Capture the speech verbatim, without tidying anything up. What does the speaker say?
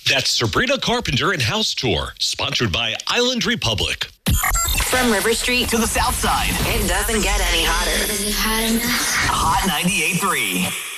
That's Sabrina Carpenter and House Tour, sponsored by Island Republic. From River Street to the South Side, it doesn't get any hotter. Is it hot enough? Hot ninety-eight point three.